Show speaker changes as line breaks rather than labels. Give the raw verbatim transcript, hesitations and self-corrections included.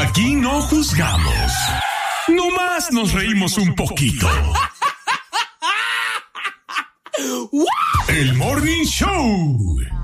Aquí no juzgamos. Nomás nos reímos un poquito. El Morning Show.